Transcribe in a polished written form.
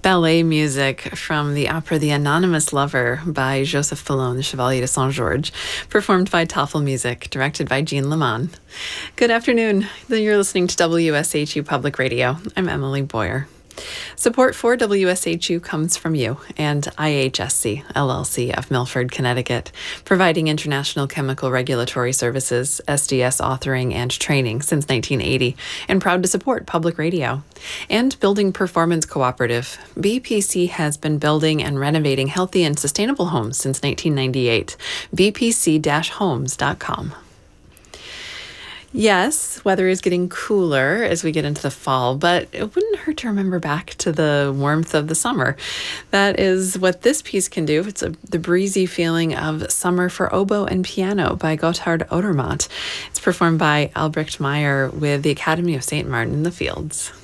ballet music from the opera The Anonymous Lover by Joseph Follon, Chevalier de Saint-Georges, performed by Toffel Music, directed by Jean Leman. Good afternoon. You're listening to WSHU Public Radio. I'm Emily Boyer. Support for WSHU comes from you and IHSC, LLC of Milford, Connecticut, providing international chemical regulatory services, SDS authoring and training since 1980, and proud to support public radio. And Building Performance Cooperative. BPC has been building and renovating healthy and sustainable homes since 1998. bpc-homes.com. Yes, weather is getting cooler as we get into the fall, but it wouldn't hurt to remember back to the warmth of the summer. That is what this piece can do. It's the breezy feeling of Summer for Oboe and Piano by Gotthard Odermatt. It's performed by Albrecht Meyer with the Academy of St. Martin in the Fields.